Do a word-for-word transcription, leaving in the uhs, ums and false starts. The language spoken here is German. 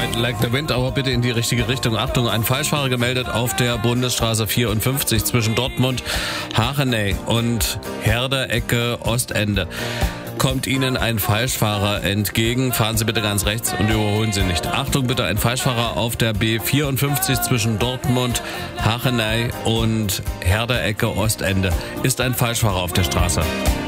Ride Like the Wind, aber bitte in die richtige Richtung. Achtung, ein Falschfahrer gemeldet auf der Bundesstraße vierundfünfzig zwischen Dortmund, Hachenay und Herder, Ecke, Ostende. Kommt Ihnen ein Falschfahrer entgegen, fahren Sie bitte ganz rechts und überholen Sie nicht. Achtung bitte, ein Falschfahrer auf der B vierundfünfzig zwischen Dortmund, Hachenay und Herder, Ecke, Ostende. Ist ein Falschfahrer auf der Straße.